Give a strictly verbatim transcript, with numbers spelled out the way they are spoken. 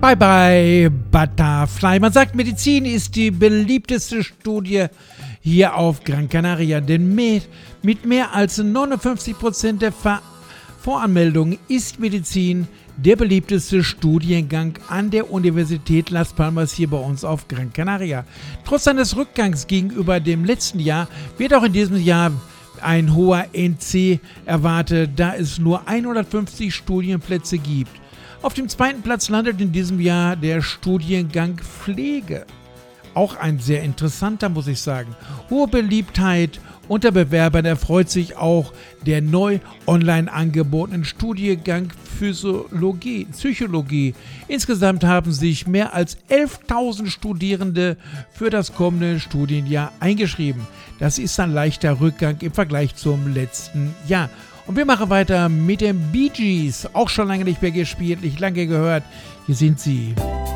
Bye bye Butterfly. Man sagt, Medizin ist die beliebteste Studie hier auf Gran Canaria, denn mit, mit mehr als neunundfünfzig Prozent der Ver- Voranmeldungen ist Medizin der beliebteste Studiengang an der Universität Las Palmas hier bei uns auf Gran Canaria. Trotz seines Rückgangs gegenüber dem letzten Jahr wird auch in diesem Jahr ein hoher N C erwartet, da es nur hundertfünfzig Studienplätze gibt. Auf dem zweiten Platz landet in diesem Jahr der Studiengang Pflege. Auch ein sehr interessanter, muss ich sagen. Hohe Beliebtheit unter Bewerbern erfreut sich auch der neu online angebotenen Studiengang Physiologie, Psychologie. Insgesamt haben sich mehr als elftausend Studierende für das kommende Studienjahr eingeschrieben. Das ist ein leichter Rückgang im Vergleich zum letzten Jahr. Und wir machen weiter mit den Bee Gees. Auch schon lange nicht mehr gespielt, nicht lange gehört. Hier sind sie.